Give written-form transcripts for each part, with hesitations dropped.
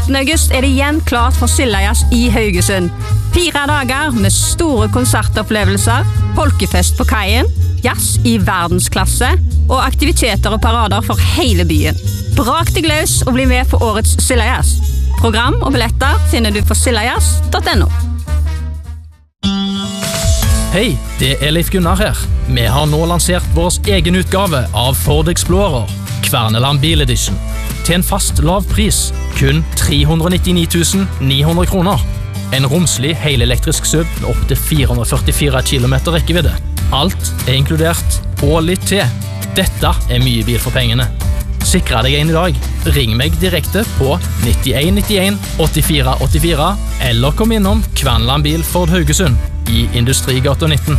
15. august det igjen klart for Sildajazz i Haugesund. 4 dager med store konsertopplevelser, folkefest på kaien, jazz i verdensklasse og aktiviteter og parader for hele byen. Brak deg løs og bli med på årets Sildajazz. Program og billetter finner du på sildajazz.no. Hei, det Leif Gunnar her. Vi har nå lansert vår egen utgave av Ford Explorer, Kverneland Bil Edition, til en fast lav pris, kun 399 900 kroner. En romslig helelektrisk SUV med opp til 444 km rekkevidde. Alt inkludert, og litt til. Dette mye bil for pengene. Sikre deg en i dag. Ring meg direkte på 9191 84 84 eller kom innom Kverneland Bil Ford Haugesund i Industrigata 19.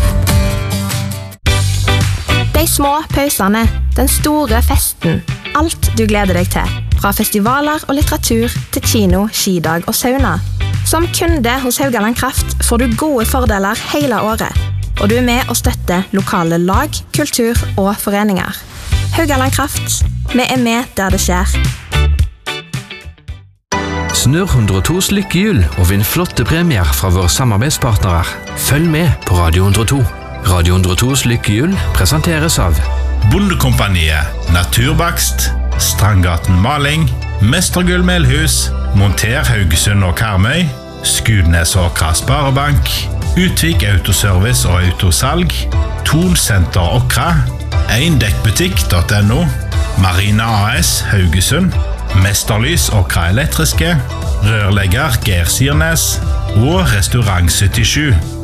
De små pausene, den store festen, alt du gleder deg til. Fra festivaler og litteratur til kino, skidag og sauna. Som kunde hos Haugaland Kraft får du gode fordeler hele året. Og du med å støtte lokale lag, kultur og foreninger. Haugaland Kraft, vi med der det skjer. Snurr 102s lykkehjul og vinn flotte premier fra våre samarbeidspartnere. Følg med på Radio 102. Radio 102s lykkehjul presenteres av Bondekompaniet, Naturbakst, Strandgaten Maling, Mestergull Melhus, Monter Haugesund og Karmøy, Skudnes og Sparebank, Utvik Autoservice og Autosalg, Thon Senter Okra, Eindekkbutikk.no, Marina AS Haugesund, Mesterlys Okra Elektriske, Rørlegger Geir Sirnes og Restaurant 77.